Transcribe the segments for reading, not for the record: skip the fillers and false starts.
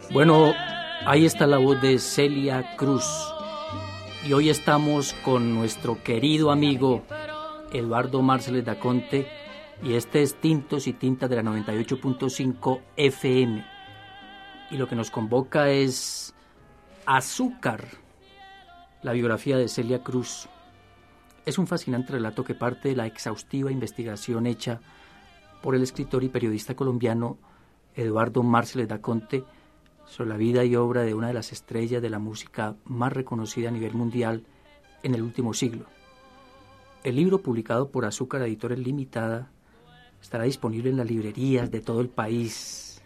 Bueno, ahí está la voz de Celia Cruz. Y hoy estamos con nuestro querido amigo Eduardo Marceles Daconte. Y este es Tintos y Tintas de la 98.5 FM. Y lo que nos convoca es Azúcar, la biografía de Celia Cruz. Es un fascinante relato que parte de la exhaustiva investigación hecha por el escritor y periodista colombiano Eduardo Marceles Daconte sobre la vida y obra de una de las estrellas de la música más reconocida a nivel mundial en el último siglo. El libro, publicado por Azúcar Editores Limitada, estará disponible en las librerías de todo el país.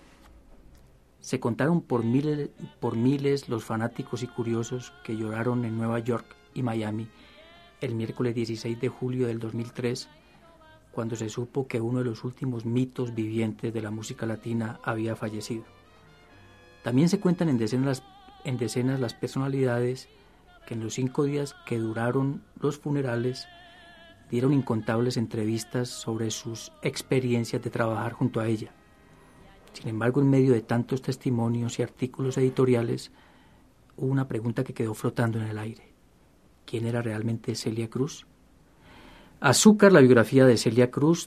Se contaron por miles los fanáticos y curiosos que lloraron en Nueva York y Miami el miércoles 16 de julio del 2003, cuando se supo que uno de los últimos mitos vivientes de la música latina había fallecido. También se cuentan en decenas las personalidades que en los 5 días que duraron los funerales dieron incontables entrevistas sobre sus experiencias de trabajar junto a ella. Sin embargo, en medio de tantos testimonios y artículos editoriales, hubo una pregunta que quedó flotando en el aire. ¿Quién era realmente Celia Cruz? Azúcar, la biografía de Celia Cruz,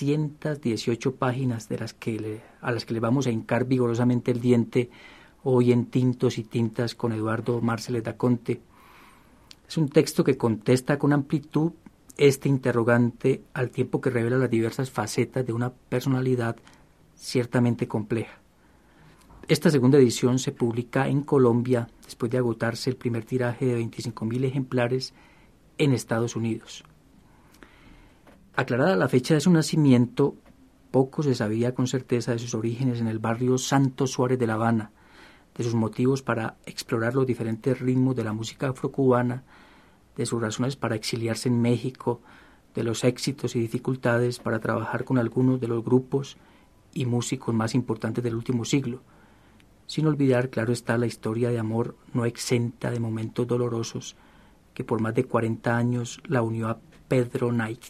318 páginas a las que le vamos a hincar vigorosamente el diente hoy en Tintos y Tintas con Eduardo Marceles Daconte. Es un texto que contesta con amplitud este interrogante al tiempo que revela las diversas facetas de una personalidad ciertamente compleja. Esta segunda edición se publica en Colombia después de agotarse el primer tiraje de 25.000 ejemplares en Estados Unidos. Aclarada la fecha de su nacimiento, poco se sabía con certeza de sus orígenes en el barrio Santo Suárez de La Habana, de sus motivos para explorar los diferentes ritmos de la música afrocubana, de sus razones para exiliarse en México, de los éxitos y dificultades para trabajar con algunos de los grupos y músicos más importantes del último siglo, sin olvidar, claro está, la historia de amor no exenta de momentos dolorosos que por más de 40 años la unió a Pedro Knight.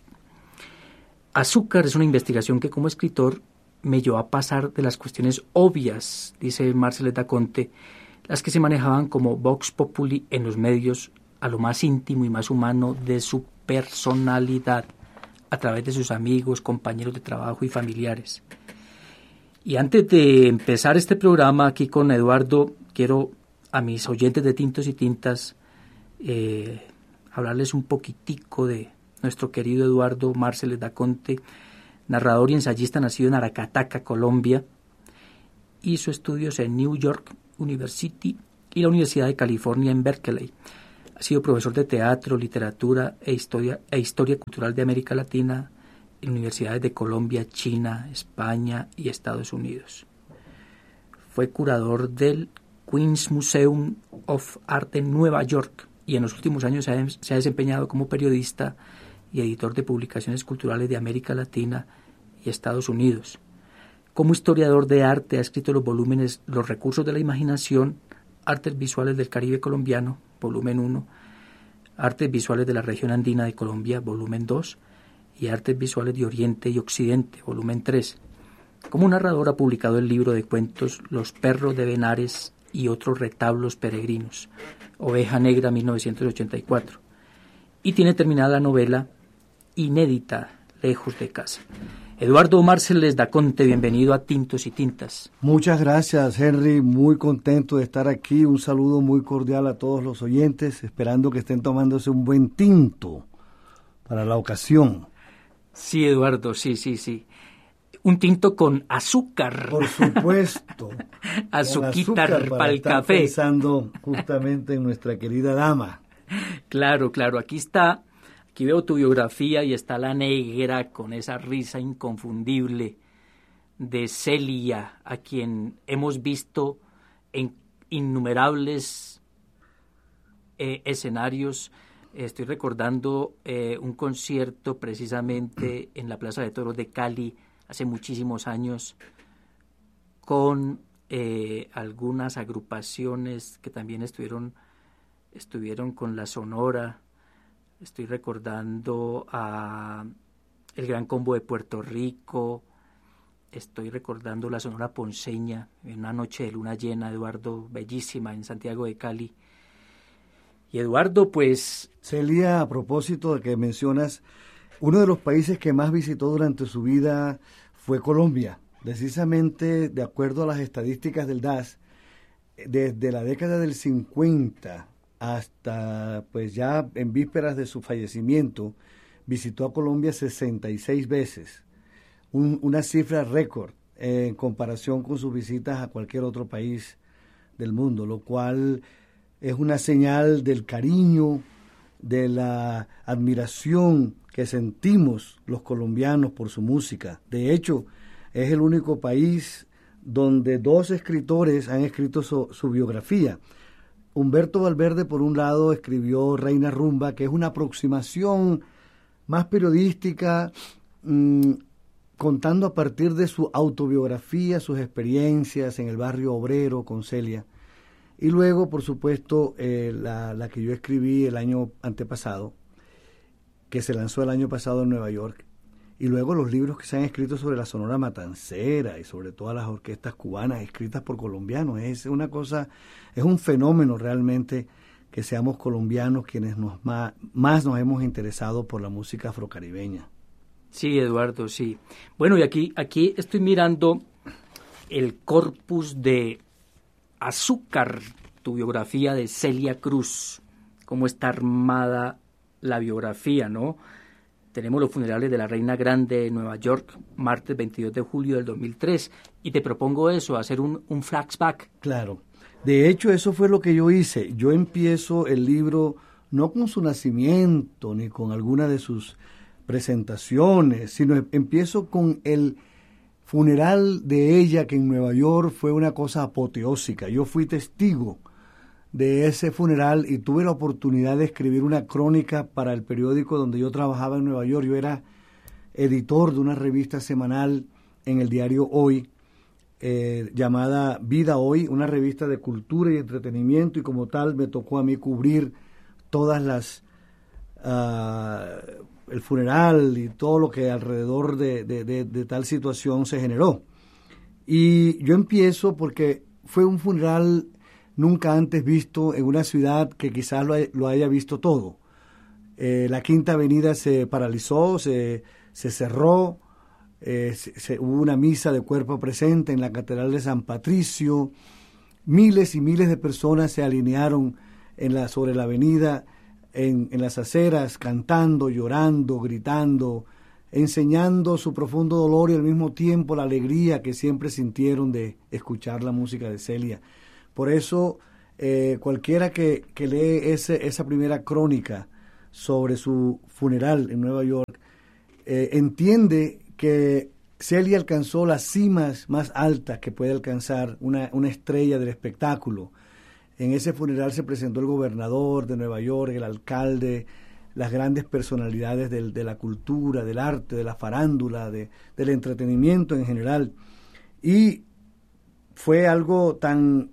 Azúcar es una investigación que como escritor me llevó a pasar de las cuestiones obvias, dice Marceles Daconte, las que se manejaban como vox populi en los medios, a lo más íntimo y más humano de su personalidad, a través de sus amigos, compañeros de trabajo y familiares. Y antes de empezar este programa aquí con Eduardo, quiero a mis oyentes de Tintos y Tintas hablarles un poquitico de nuestro querido Eduardo Marceles Daconte, narrador y ensayista nacido en Aracataca, Colombia. Hizo estudios en New York University y la Universidad de California en Berkeley. Ha sido profesor de teatro, literatura e historia cultural de América Latina en universidades de Colombia, China, España y Estados Unidos. Fue curador del Queens Museum of Art en Nueva York y en los últimos años se ha desempeñado como periodista y editor de publicaciones culturales de América Latina y Estados Unidos. Como historiador de arte ha escrito los volúmenes Los recursos de la imaginación, Artes visuales del Caribe colombiano, volumen 1, Artes visuales de la región andina de Colombia, volumen 2, y Artes visuales de Oriente y Occidente, volumen 3. Como narrador ha publicado el libro de cuentos Los perros de Benares y otros retablos peregrinos, Oveja Negra, 1984. Y tiene terminada la novela inédita, Lejos de casa. Eduardo Marceles Daconte, bienvenido a Tintos y Tintas. Muchas gracias, Henry, muy contento de estar aquí. Un saludo muy cordial a todos los oyentes, esperando que estén tomándose un buen tinto para la ocasión. Sí, Eduardo, sí. Un tinto con azúcar. Por supuesto. Azuquitar para el café. Pensando justamente en nuestra querida dama. Claro, aquí veo tu biografía y está la negra con esa risa inconfundible de Celia, a quien hemos visto en innumerables escenarios. Estoy recordando un concierto precisamente en la Plaza de Toros de Cali hace muchísimos años con algunas agrupaciones que también estuvieron con la Sonora. Estoy recordando a el Gran Combo de Puerto Rico, estoy recordando la Sonora Ponceña, en una noche de luna llena, Eduardo, bellísima, en Santiago de Cali. Y Eduardo, pues... Celia, a propósito de que mencionas, uno de los países que más visitó durante su vida fue Colombia. Precisamente, de acuerdo a las estadísticas del DAS, desde la década del 50 hasta, pues ya en vísperas de su fallecimiento, visitó a Colombia 66 veces. Una cifra récord en comparación con sus visitas a cualquier otro país del mundo, lo cual es una señal del cariño, de la admiración que sentimos los colombianos por su música. De hecho, es el único país donde 2 escritores han escrito su biografía. Humberto Valverde, por un lado, escribió Reina Rumba, que es una aproximación más periodística, contando a partir de su autobiografía, sus experiencias en el barrio obrero con Celia. Y luego, por supuesto, la que yo escribí el año antepasado, que se lanzó el año pasado en Nueva York. Y luego los libros que se han escrito sobre la Sonora Matancera y sobre todas las orquestas cubanas escritas por colombianos. Es una cosa, es un fenómeno realmente que seamos colombianos quienes más nos hemos interesado por la música afrocaribeña. Sí, Eduardo, sí. Bueno, y aquí estoy mirando el corpus de Azúcar, tu biografía de Celia Cruz, cómo está armada la biografía, ¿no? Tenemos los funerales de la Reina Grande de Nueva York, martes 22 de julio del 2003, y te propongo eso, hacer un flashback. Claro. De hecho, eso fue lo que yo hice. Yo empiezo el libro no con su nacimiento, ni con alguna de sus presentaciones, sino empiezo con el funeral de ella, que en Nueva York fue una cosa apoteósica. Yo fui testigo de ese funeral y tuve la oportunidad de escribir una crónica para el periódico donde yo trabajaba en Nueva York. Yo era editor de una revista semanal en el diario Hoy, llamada Vida Hoy, una revista de cultura y entretenimiento, y como tal me tocó a mí cubrir todas las el funeral y todo lo que alrededor de tal situación se generó. Y yo empiezo porque fue un funeral nunca antes visto en una ciudad que quizás lo haya visto todo. La Quinta Avenida se paralizó, se cerró, hubo una misa de cuerpo presente en la Catedral de San Patricio, miles y miles de personas se alinearon sobre la avenida, en las aceras, cantando, llorando, gritando, enseñando su profundo dolor y al mismo tiempo la alegría que siempre sintieron de escuchar la música de Celia. Por eso, cualquiera que lee esa primera crónica sobre su funeral en Nueva York, entiende que Celia alcanzó las cimas más altas que puede alcanzar una estrella del espectáculo. En ese funeral se presentó el gobernador de Nueva York, el alcalde, las grandes personalidades de la cultura, del arte, de la farándula, del entretenimiento en general. Y fue algo tan,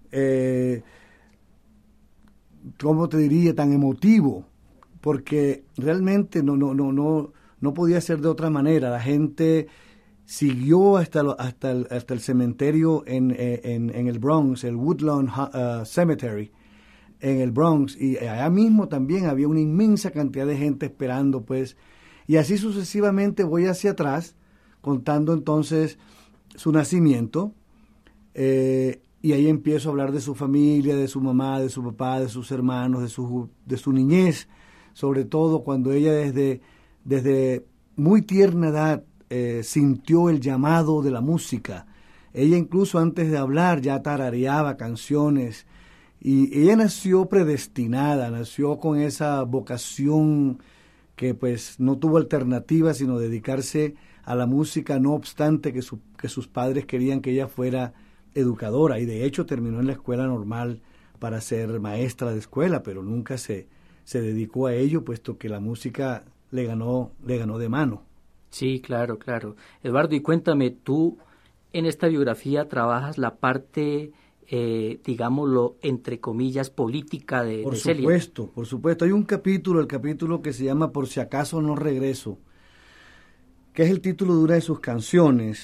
¿cómo te diría?, tan emotivo, porque realmente no podía ser de otra manera. La gente siguió hasta el cementerio en el Bronx, el Woodlawn Cemetery, en el Bronx, y allá mismo también había una inmensa cantidad de gente esperando, pues, y así sucesivamente voy hacia atrás, contando entonces su nacimiento, y ahí empiezo a hablar de su familia, de su mamá, de su papá, de sus hermanos, de su niñez, sobre todo cuando ella desde muy tierna edad sintió el llamado de la música. Ella incluso antes de hablar ya tarareaba canciones, y ella nació predestinada, nació con esa vocación que pues no tuvo alternativa sino dedicarse a la música, no obstante que sus padres querían que ella fuera educadora, y de hecho terminó en la escuela normal para ser maestra de escuela, pero nunca se dedicó a ello, puesto que la música le ganó de mano. Sí, claro. Eduardo, y cuéntame, tú en esta biografía trabajas la parte, digámoslo, entre comillas, política de Celia. Por supuesto. Hay un capítulo, el capítulo que se llama Por si acaso no regreso, que es el título de una de sus canciones,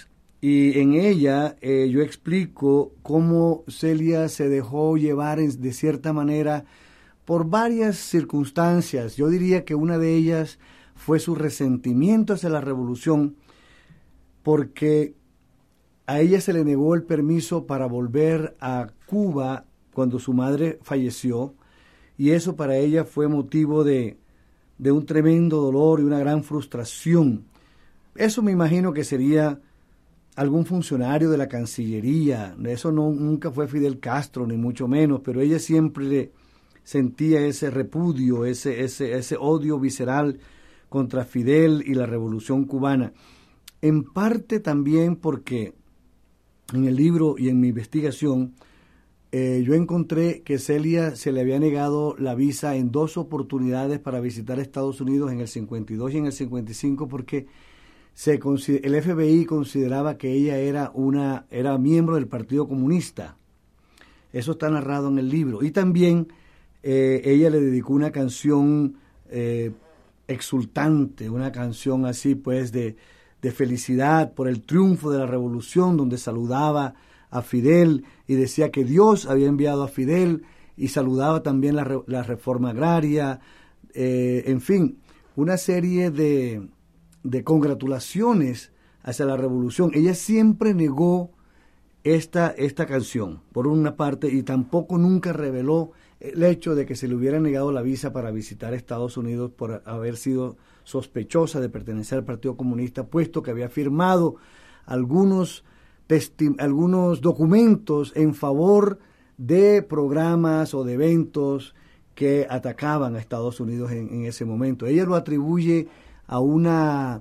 Y en ella yo explico cómo Celia se dejó llevar de cierta manera por varias circunstancias. Yo diría que una de ellas fue su resentimiento hacia la revolución, porque a ella se le negó el permiso para volver a Cuba cuando su madre falleció, y eso para ella fue motivo de un tremendo dolor y una gran frustración. Eso me imagino que sería algún funcionario de la Cancillería. Eso nunca fue Fidel Castro, ni mucho menos, pero ella siempre sentía ese repudio, ese odio visceral contra Fidel y la Revolución Cubana. En parte también porque en el libro y en mi investigación yo encontré que Celia se le había negado la visa en 2 oportunidades para visitar Estados Unidos, en el 52 y en el 55, porque el FBI consideraba que ella era miembro del Partido Comunista. Eso está narrado en el libro. Y también ella le dedicó una canción exultante, una canción así pues de felicidad por el triunfo de la revolución, donde saludaba a Fidel y decía que Dios había enviado a Fidel, y saludaba también la reforma agraria, en fin, una serie de congratulaciones hacia la revolución. Ella siempre negó esta canción, por una parte, y tampoco nunca reveló el hecho de que se le hubiera negado la visa para visitar Estados Unidos por haber sido sospechosa de pertenecer al Partido Comunista, puesto que había firmado algunos documentos en favor de programas o de eventos que atacaban a Estados Unidos en ese momento. Ella lo atribuye a una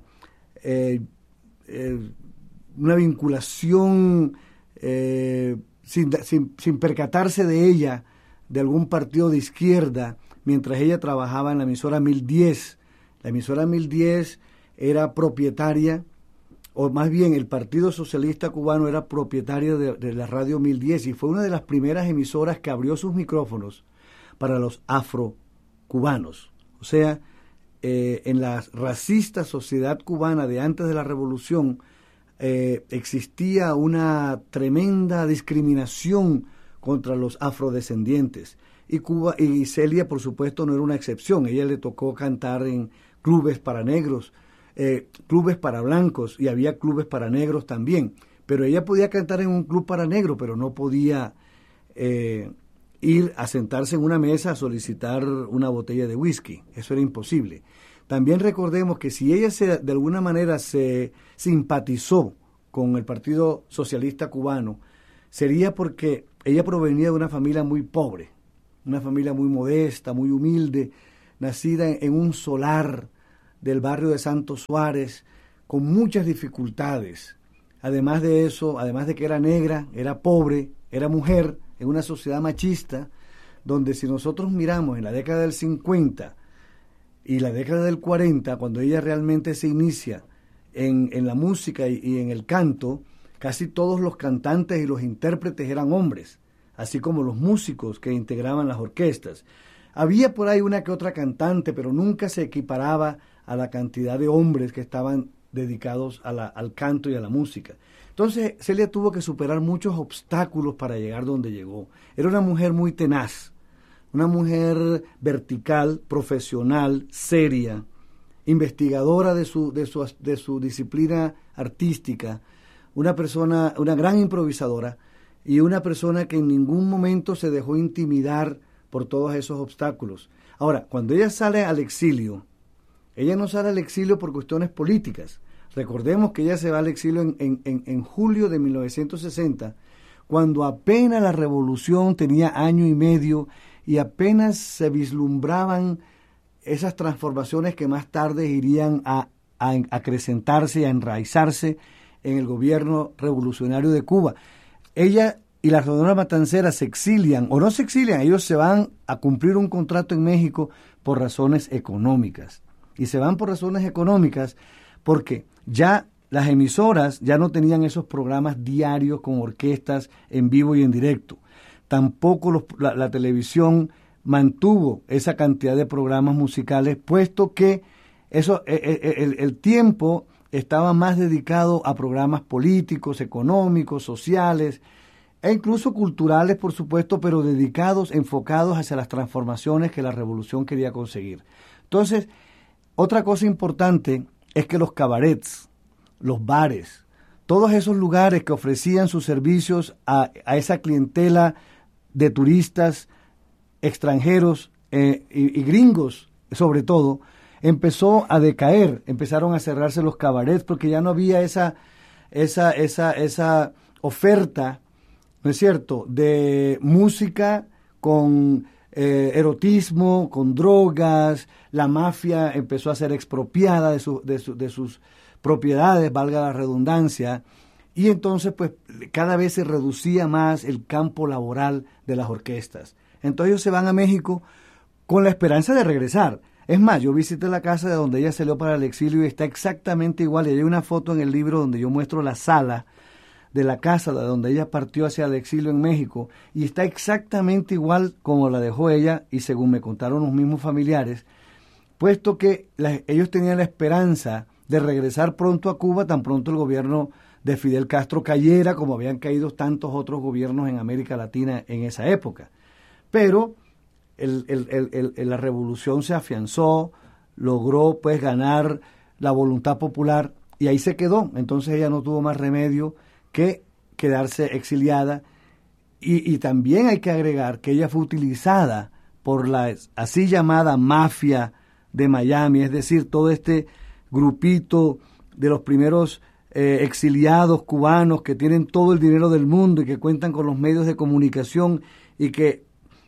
vinculación sin percatarse de ella, de algún partido de izquierda, mientras ella trabajaba en la emisora 1010. La emisora 1010 era propietaria, o más bien el Partido Socialista Cubano era propietario de la radio 1010, y fue una de las primeras emisoras que abrió sus micrófonos para los afrocubanos. O sea, en la racista sociedad cubana de antes de la revolución existía una tremenda discriminación contra los afrodescendientes, y Celia, por supuesto, no era una excepción. Ella le tocó cantar en clubes para negros, clubes para blancos, y había clubes para negros también, pero ella podía cantar en un club para negros, pero no podía ir a sentarse en una mesa a solicitar una botella de whisky. Eso era imposible. También recordemos que si ella de alguna manera se simpatizó con el Partido Socialista Cubano, sería porque ella provenía de una familia muy pobre, una familia muy modesta, muy humilde, nacida en un solar del barrio de Santo Suárez, con muchas dificultades. Además de eso, además de que era negra, era pobre, era mujer, en una sociedad machista, donde si nosotros miramos en la década del 50 y la década del 40, cuando ella realmente se inicia en la música y en el canto, casi todos los cantantes y los intérpretes eran hombres, así como los músicos que integraban las orquestas. Había por ahí una que otra cantante, pero nunca se equiparaba a la cantidad de hombres que estaban dedicados al canto y a la música. Entonces, Celia tuvo que superar muchos obstáculos para llegar donde llegó. Era una mujer muy tenaz, una mujer vertical, profesional, seria, investigadora de su disciplina artística, una persona, una gran improvisadora, y una persona que en ningún momento se dejó intimidar por todos esos obstáculos. Ahora, cuando ella sale al exilio, ella no sale al exilio por cuestiones políticas. Recordemos que ella se va al exilio en julio de 1960, cuando apenas la revolución tenía año y medio y apenas se vislumbraban esas transformaciones que más tarde irían a acrecentarse y a enraizarse en el gobierno revolucionario de Cuba. Ella y la Sonora Matancera se exilian, o no se exilian, ellos se van a cumplir un contrato en México por razones económicas. Y se van por razones económicas porque ya las emisoras ya no tenían esos programas diarios con orquestas en vivo y en directo. Tampoco la televisión mantuvo esa cantidad de programas musicales, puesto que el tiempo estaba más dedicado a programas políticos, económicos, sociales e incluso culturales, por supuesto, pero dedicados, enfocados hacia las transformaciones que la revolución quería conseguir. Entonces, otra cosa importante es que los cabarets, los bares, todos esos lugares que ofrecían sus servicios a esa clientela de turistas extranjeros y gringos, sobre todo, empezó a decaer, empezaron a cerrarse los cabarets porque ya no había esa oferta, ¿no es cierto?, de música con erotismo, con drogas. La mafia empezó a ser expropiada de sus propiedades, valga la redundancia, y entonces pues cada vez se reducía más el campo laboral de las orquestas. Entonces ellos se van a México con la esperanza de regresar. Es más, yo visité la casa de donde ella salió para el exilio y está exactamente igual. Y hay una foto en el libro donde yo muestro la sala de la casa de donde ella partió hacia el exilio en México, y está exactamente igual como la dejó ella, y según me contaron los mismos familiares, puesto que ellos tenían la esperanza de regresar pronto a Cuba, tan pronto el gobierno de Fidel Castro cayera, como habían caído tantos otros gobiernos en América Latina en esa época. Pero la revolución se afianzó, logró pues ganar la voluntad popular, y ahí se quedó. Entonces ella no tuvo más remedio que quedarse exiliada, y también hay que agregar que ella fue utilizada por la así llamada mafia de Miami, es decir, todo este grupito de los primeros exiliados cubanos que tienen todo el dinero del mundo y que cuentan con los medios de comunicación y que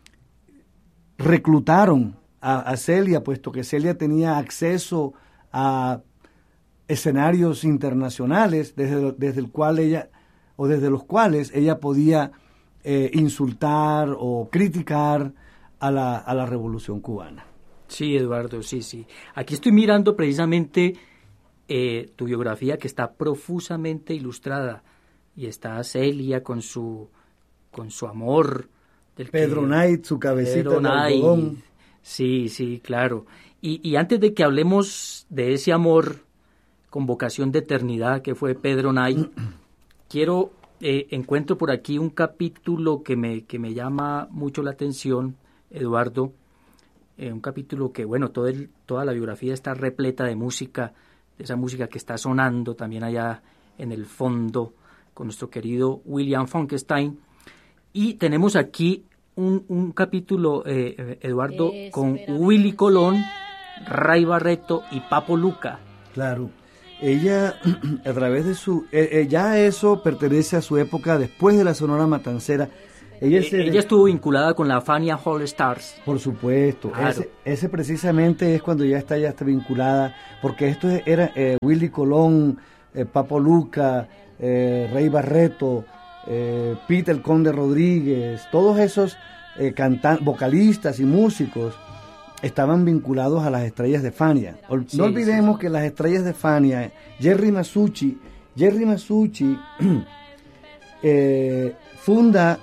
reclutaron a Celia, puesto que Celia tenía acceso a escenarios internacionales desde los cuales ella podía insultar o criticar a la revolución cubana. Sí, Eduardo, sí. Aquí estoy mirando precisamente tu biografía, que está profusamente ilustrada, y está Celia con su amor. Pedro Knight, su cabecita de algodón. Sí, claro. Y antes de que hablemos de ese amor con vocación de eternidad que fue Pedro Knight, encuentro por aquí un capítulo que me llama mucho la atención, Eduardo, un capítulo que, bueno, toda la biografía está repleta de música, de esa música que está sonando también allá en el fondo con nuestro querido William Funkenstein, y tenemos aquí un capítulo, Eduardo, con Willy Colón, Ray Barretto y Papo Luca. Claro. Ella, a través de ya eso pertenece a su época después de la Sonora Matancera. Ella estuvo vinculada con la Fania All Stars. Por supuesto. Claro. Ese precisamente es cuando ya está vinculada, porque esto era Willy Colón, Papo Luca, Ray Barretto, Pete el Conde Rodríguez, todos esos vocalistas y músicos estaban vinculados a las estrellas de Fania. No olvidemos que las estrellas de Fania, Jerry Masucci funda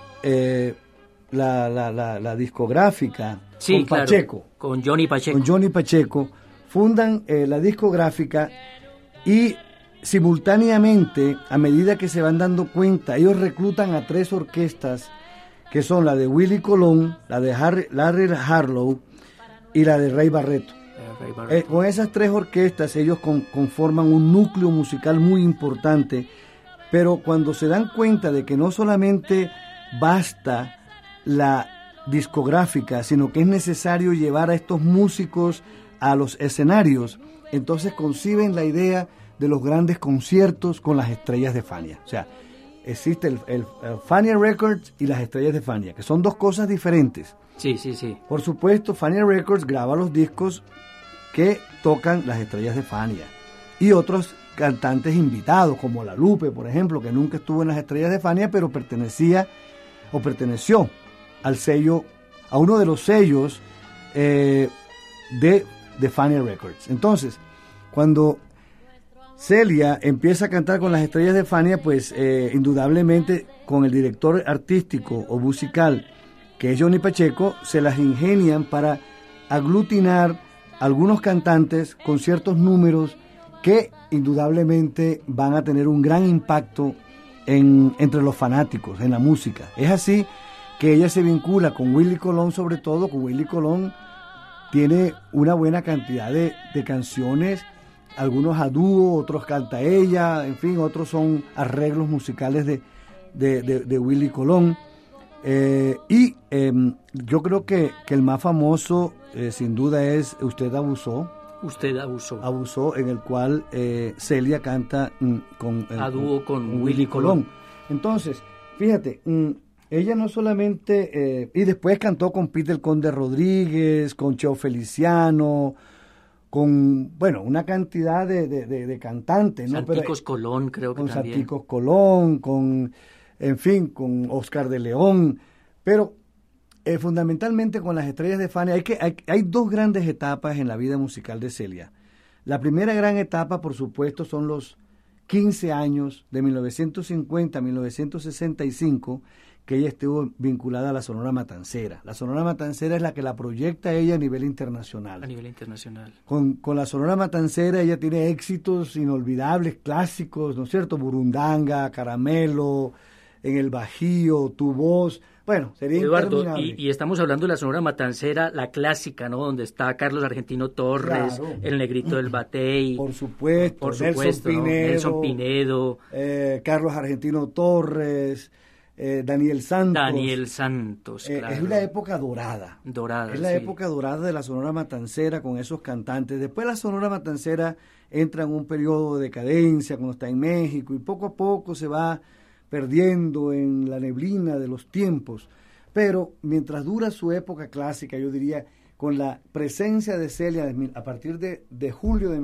la discográfica con Pacheco. Con Johnny Pacheco. Con Johnny Pacheco fundan la discográfica, y simultáneamente, a medida que se van dando cuenta, ellos reclutan a 3 orquestas, que son la de Willy Colón, la de Larry Harlow y la de Ray Barretto. Con esas 3 orquestas ellos conforman un núcleo musical muy importante, pero cuando se dan cuenta de que no solamente basta la discográfica, sino que es necesario llevar a estos músicos a los escenarios, entonces conciben la idea de los grandes conciertos con las estrellas de Fania. O sea, existe el Fania Records y las estrellas de Fania, que son 2 cosas diferentes. Sí. Por supuesto, Fania Records graba los discos que tocan las estrellas de Fania y otros cantantes invitados, como La Lupe, por ejemplo, que nunca estuvo en las estrellas de Fania, pero perteneció al sello, a uno de los sellos de Fania Records. Entonces, cuando Celia empieza a cantar con las estrellas de Fania, pues indudablemente con el director artístico o musical, que es Johnny Pacheco, se las ingenian para aglutinar algunos cantantes con ciertos números que indudablemente van a tener un gran impacto entre los fanáticos, en la música. Es así que ella se vincula con Willie Colón, sobre todo con Willie Colón. Tiene una buena cantidad de canciones, algunos a dúo, otros canta ella, en fin, otros son arreglos musicales de Willie Colón. Yo creo que el más famoso, sin duda, es Usted Abusó. Usted Abusó. Abusó, en el cual Celia canta a dúo con Willie Colón. Entonces, fíjate, ella no solamente, y después cantó con Peter Conde Rodríguez, con Cheo Feliciano, con, bueno, una cantidad de cantantes, ¿no? Santicos Colón, creo que con también. Con Santicos Colón, en fin, con Oscar de León, pero fundamentalmente con las estrellas de Fania. Hay dos grandes etapas en la vida musical de Celia. La primera gran etapa, por supuesto, son los 15 años de 1950 a 1965, que ella estuvo vinculada a la Sonora Matancera. La Sonora Matancera es la que la proyecta ella a nivel internacional. A nivel internacional. Con la Sonora Matancera ella tiene éxitos inolvidables, clásicos, ¿no es cierto? Burundanga, Caramelo, En el Bajío, Tu Voz. Bueno, sería Eduardo, interminable. y estamos hablando de la Sonora Matancera, la clásica, ¿no? Donde está Carlos Argentino Torres, Claro. El Negrito del Batey. Por supuesto, Nelson Pinedo. Carlos Argentino Torres, Daniel Santos. Claro. Es una época dorada. Es la sí. época dorada de la Sonora Matancera con esos cantantes. Después la Sonora Matancera entra en un periodo de decadencia cuando está en México y poco a poco se va perdiendo en la neblina de los tiempos. Pero mientras dura su época clásica, yo diría, con la presencia de Celia a partir de julio de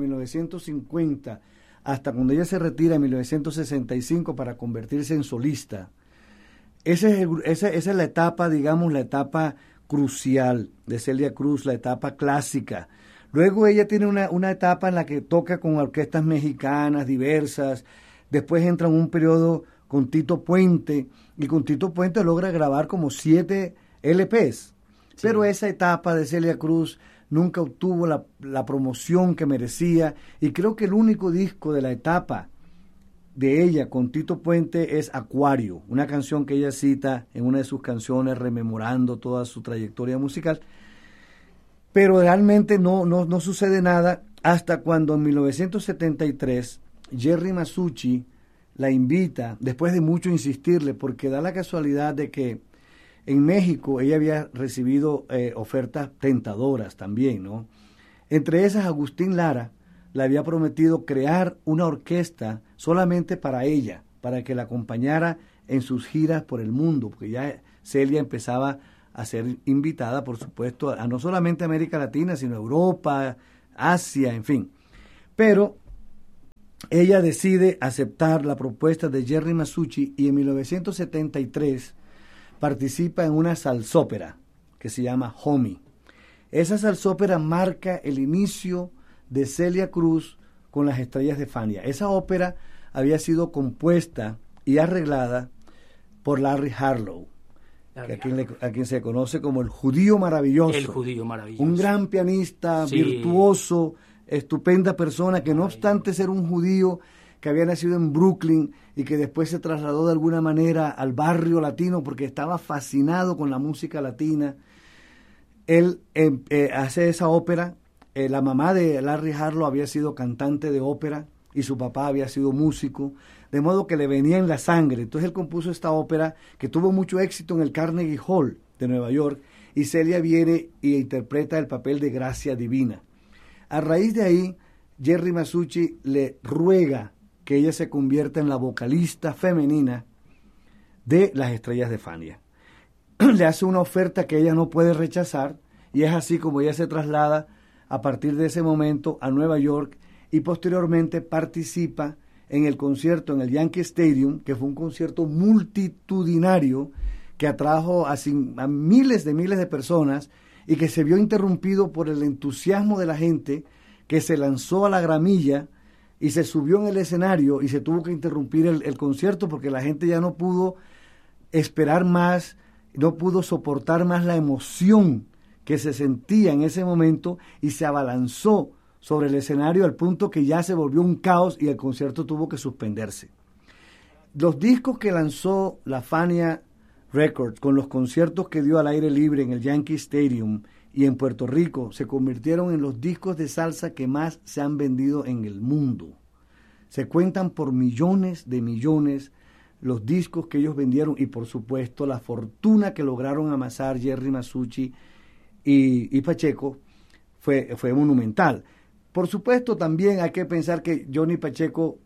1950 hasta cuando ella se retira en 1965 para convertirse en solista, esa es la etapa, digamos, la etapa crucial de Celia Cruz, la etapa clásica. Luego ella tiene una etapa en la que toca con orquestas mexicanas diversas. Después entra en un periodo con Tito Puente, y con Tito Puente logra grabar como 7 LPs. Sí. Pero esa etapa de Celia Cruz nunca obtuvo la promoción que merecía, y creo que el único disco de la etapa de ella con Tito Puente es Acuario, una canción que ella cita en una de sus canciones rememorando toda su trayectoria musical. Pero realmente no sucede nada hasta cuando en 1973 Jerry Masucci la invita, después de mucho insistirle, porque da la casualidad de que en México ella había recibido ofertas tentadoras también, ¿no? Entre esas, Agustín Lara le había prometido crear una orquesta solamente para ella, para que la acompañara en sus giras por el mundo, porque ya Celia empezaba a ser invitada, por supuesto, a no solamente América Latina, sino Europa, Asia, en fin. Pero ella decide aceptar la propuesta de Jerry Masucci y en 1973 participa en una salsópera que se llama Homie. Esa salsópera marca el quicio de Celia Cruz con las estrellas de Fania. Esa ópera había sido compuesta y arreglada por Larry Harlow, a quien se conoce como el Judío Maravilloso. El Judío Maravilloso. Un gran pianista, sí, virtuoso, estupenda persona, que no obstante ser un judío que había nacido en Brooklyn y que después se trasladó de alguna manera al barrio latino porque estaba fascinado con la música latina, él hace esa ópera. La mamá de Larry Harlow había sido cantante de ópera y su papá había sido músico, de modo que le venía en la sangre. Entonces él compuso esta ópera que tuvo mucho éxito en el Carnegie Hall de Nueva York, y Celia viene e interpreta el papel de Gracia Divina. A raíz de ahí, Jerry Masucci le ruega que ella se convierta en la vocalista femenina de las estrellas de Fania. Le hace una oferta que ella no puede rechazar, y es así como ella se traslada a partir de ese momento a Nueva York, y posteriormente participa en el concierto en el Yankee Stadium, que fue un concierto multitudinario que atrajo a miles de personas y que se vio interrumpido por el entusiasmo de la gente que se lanzó a la gramilla y se subió en el escenario, y se tuvo que interrumpir el concierto porque la gente ya no pudo esperar más, no pudo soportar más la emoción que se sentía en ese momento, y se abalanzó sobre el escenario al punto que ya se volvió un caos y el concierto tuvo que suspenderse. Los discos que lanzó la Fania Records con los conciertos que dio al aire libre en el Yankee Stadium y en Puerto Rico se convirtieron en los discos de salsa que más se han vendido en el mundo. Se cuentan por millones de millones los discos que ellos vendieron y por supuesto la fortuna que lograron amasar Jerry Masucci y Pacheco fue monumental. Por supuesto también hay que pensar que Johnny Pacheco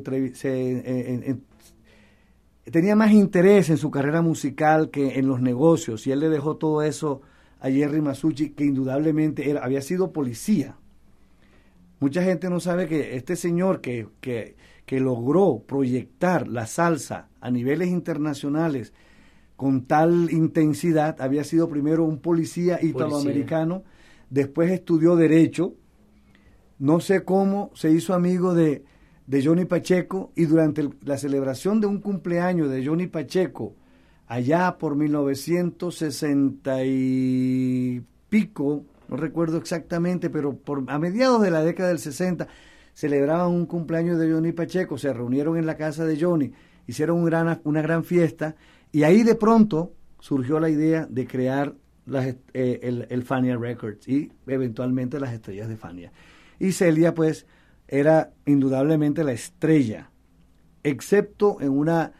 tenía más interés en su carrera musical que en los negocios y él le dejó todo eso a Jerry Masucci, que indudablemente había sido policía. Mucha gente no sabe que este señor que logró proyectar la salsa a niveles internacionales con tal intensidad, había sido primero un policía italoamericano, después estudió Derecho, no sé cómo se hizo amigo de Johnny Pacheco, y durante la celebración de un cumpleaños de Johnny Pacheco, allá por 1960 y pico, no recuerdo exactamente, pero a mediados de la década del 60, celebraban un cumpleaños de Johnny Pacheco, se reunieron en la casa de Johnny, hicieron una gran fiesta, y ahí de pronto surgió la idea de crear el Fania Records y eventualmente las estrellas de Fania. Y Celia, pues, era indudablemente la estrella, excepto en una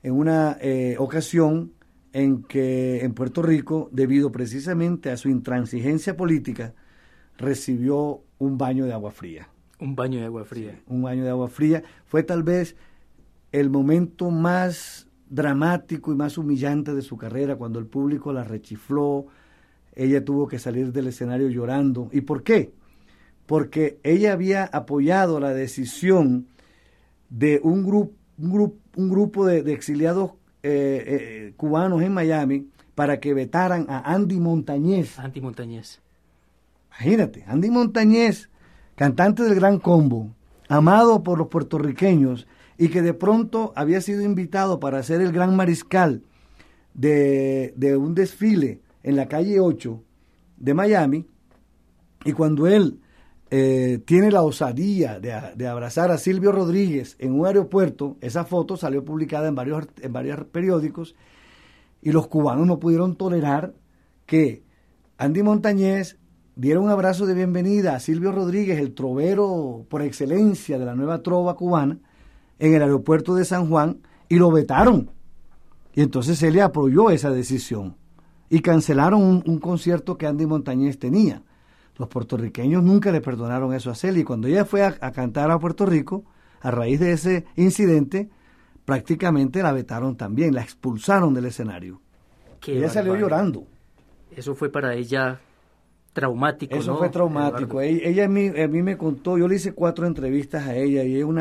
ocasión en que en Puerto Rico, debido precisamente a su intransigencia política, recibió un baño de agua fría. Un baño de agua fría. Sí, un baño de agua fría. Fue tal vez el momento más dramático y más humillante de su carrera, cuando el público la rechifló. Ella tuvo que salir del escenario llorando. ¿Y por qué? Porque ella había apoyado la decisión de un grupo de exiliados cubanos en Miami para que vetaran a Andy Montañez. Andy Montañez. Imagínate, Andy Montañez, cantante del Gran Combo, amado por los puertorriqueños y que de pronto había sido invitado para ser el gran mariscal de un desfile en la calle 8 de Miami, y cuando él tiene la osadía de abrazar a Silvio Rodríguez en un aeropuerto, esa foto salió publicada en varios periódicos, y los cubanos no pudieron tolerar que Andy Montañez diera un abrazo de bienvenida a Silvio Rodríguez, el trovero por excelencia de la nueva trova cubana, en el aeropuerto de San Juan, y lo vetaron. Y entonces él le apoyó esa decisión y cancelaron un concierto que Andy Montañez tenía. Los puertorriqueños nunca le perdonaron eso a Celia, y cuando ella fue a cantar a Puerto Rico, a raíz de ese incidente, prácticamente la vetaron también, la expulsaron del escenario. Ella salió llorando. Eso fue para ella traumático, Eso ¿no? fue traumático. Ella a mí me contó, yo le hice 4 entrevistas a ella, y es una